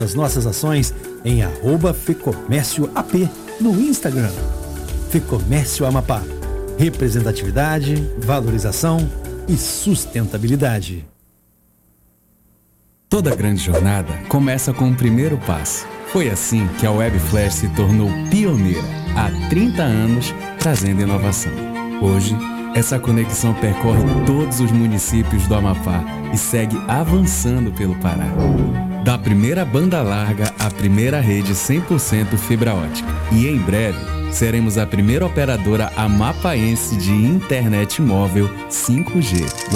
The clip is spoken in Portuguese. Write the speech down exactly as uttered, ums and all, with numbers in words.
as nossas ações em arroba Fecomércio A P no Instagram. Fecomércio Amapá. Representatividade, valorização e sustentabilidade. Toda grande jornada começa com o primeiro passo. Foi assim que a Webflash se tornou pioneira há trinta anos, trazendo inovação. Hoje, essa conexão percorre todos os municípios do Amapá e segue avançando pelo Pará. Da primeira banda larga à primeira rede cem por cento fibra ótica. E em breve, seremos a primeira operadora amapaense de internet móvel cinco G.